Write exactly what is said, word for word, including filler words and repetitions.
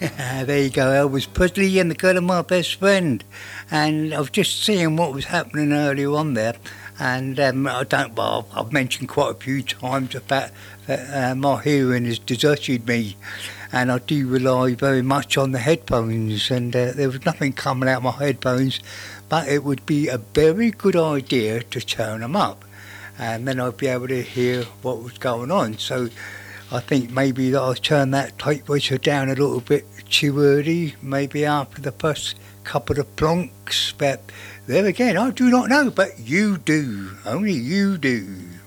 There you go, Elvis Presley and the girl of my best friend. And I was just seeing what was happening earlier on there. And um, I don't, well, I've mentioned quite a few times the fact that uh, my hearing has deserted me. And I do rely very much on the headphones. And uh, there was nothing coming out of my headphones. But it would be a very good idea to turn them up. And then I'd be able to hear what was going on. So I think maybe that I'll turn that tape measure down a little bit too early, maybe after the first couple of plonks, but there again, I do not know, but you do, only you do.